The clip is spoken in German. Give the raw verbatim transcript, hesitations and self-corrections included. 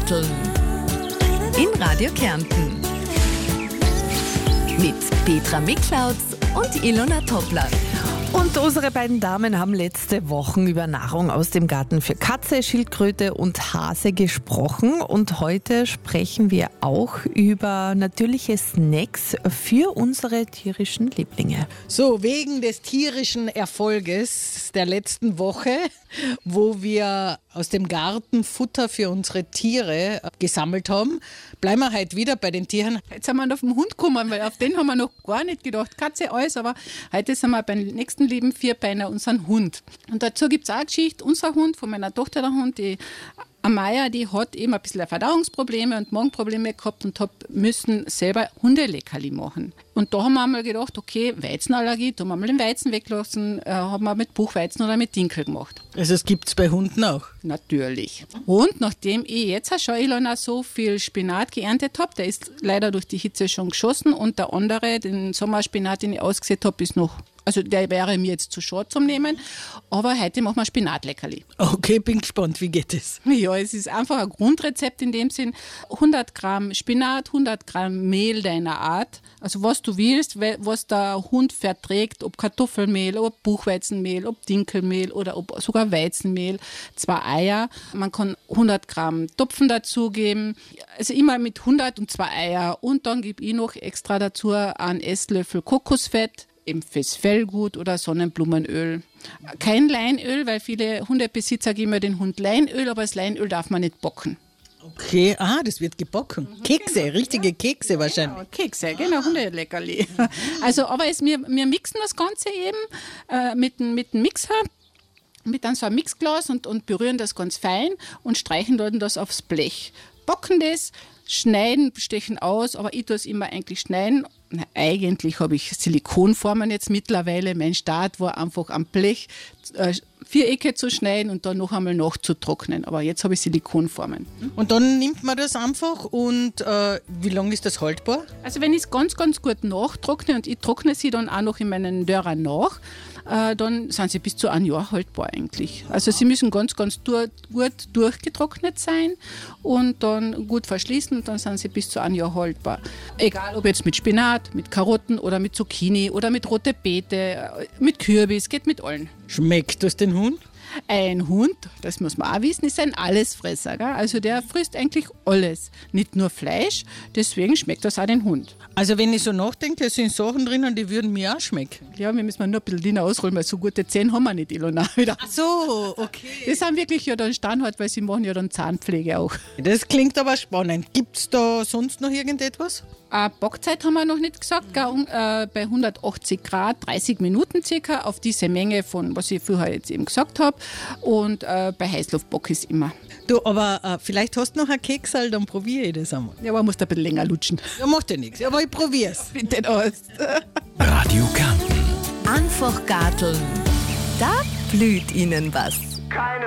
Garteln. In Radio Kärnten. Mit Petra Miklautz und Ilona Toppler. Und unsere beiden Damen haben letzte Woche über Nahrung aus dem Garten für Katze, Schildkröte und Hase gesprochen. Und heute sprechen wir auch über natürliche Snacks für unsere tierischen Lieblinge. So, wegen des tierischen Erfolges der letzten Woche, wo wir aus dem Garten Futter für unsere Tiere gesammelt haben, bleiben wir heute wieder bei den Tieren. Jetzt sind wir auf den Hund gekommen, weil auf den haben wir noch gar nicht gedacht. Katze, alles, aber heute sind wir beim nächsten lieben Vierbeiner, unseren Hund. Und dazu gibt es auch eine Geschichte. Unser Hund, von meiner Tochter der Hund, die Amaya, die hat eben ein bisschen Verdauungsprobleme und Magenprobleme gehabt und hat müssen selber Hundeleckerli machen. Und da haben wir einmal gedacht, okay, Weizenallergie, da haben wir mal den Weizen weglassen, äh, haben wir mit Buchweizen oder mit Dinkel gemacht. Also das gibt es bei Hunden auch? Natürlich. Und nachdem ich jetzt auch schon Ilona so viel Spinat geerntet habe, der ist leider durch die Hitze schon geschossen und der andere, den Sommerspinat, den ich ausgesät habe, ist noch, also der wäre mir jetzt zu schade zum Nehmen, aber heute machen wir Spinatleckerli. Okay, bin gespannt, wie geht es? Ja, es ist einfach ein Grundrezept in dem Sinn. hundert Gramm Spinat, hundert Gramm Mehl deiner Art, also was du willst, was der Hund verträgt, ob Kartoffelmehl, ob Buchweizenmehl, ob Dinkelmehl oder ob sogar Weizenmehl, zwei Eier. Man kann hundert Gramm Topfen dazugeben, also immer mit hundert und zwei Eier. Und dann gebe ich noch extra dazu einen Esslöffel Kokosfett, eben fürs Fellgut oder Sonnenblumenöl. Kein Leinöl, weil viele Hundebesitzer geben ja den Hund Leinöl, aber das Leinöl darf man nicht bocken. Okay, ah, das wird gebacken. Mhm, Kekse, genau, richtige Kekse wahrscheinlich. Genau, Kekse, genau, Hundeleckerli. Also, aber es, wir, wir mixen das Ganze eben äh, mit, mit dem Mixer, mit dann so einem Mixglas und, und berühren das ganz fein und streichen dann das aufs Blech. Bocken das, schneiden, stechen aus, aber ich tue es immer eigentlich schneiden. Na, eigentlich habe ich Silikonformen jetzt mittlerweile. Mein Start war einfach am Blech äh, Vierecke zu schneiden und dann noch einmal nachzutrocknen. Aber jetzt habe ich Silikonformen. Und dann nimmt man das einfach und äh, wie lange ist das haltbar? Also wenn ich es ganz, ganz gut nachtrockne und ich trockne sie dann auch noch in meinen Dörrer nach, äh, dann sind sie bis zu einem Jahr haltbar eigentlich. Also sie müssen ganz, ganz dur- gut durchgetrocknet sein und dann gut verschließen und dann sind sie bis zu einem Jahr haltbar. Egal ob jetzt mit Spinat, mit Karotten oder mit Zucchini oder mit rote Beete, mit Kürbis, geht mit allen. Schmeckt das den Hund? Ein Hund, das muss man auch wissen, ist ein Allesfresser. Gell? Also der frisst eigentlich alles, nicht nur Fleisch, deswegen schmeckt das auch den Hund. Also wenn ich so nachdenke, da sind Sachen drinnen, die würden mir auch schmecken. Ja, wir müssen nur ein bisschen Dinner ausrollen, weil so gute Zähne haben wir nicht, Ilona. Ach so, okay. Das sind wirklich ja dann Standard, weil sie machen ja dann Zahnpflege auch. Das klingt aber spannend. Gibt es da sonst noch irgendetwas? Äh, Backzeit haben wir noch nicht gesagt, gell? Äh, bei hundertachtzig Grad, dreißig Minuten circa, auf diese Menge von, was ich vorher jetzt eben gesagt habe. Und äh, bei Heißluftbock ist immer. Du, aber äh, vielleicht hast du noch ein Keksal, dann probiere ich das einmal. Ja, aber musst ein bisschen länger lutschen. Ja, macht ja nichts, aber ich probiere es. Bitte aus. Radio Kärnten. Einfach Garteln. Da blüht Ihnen was. Keine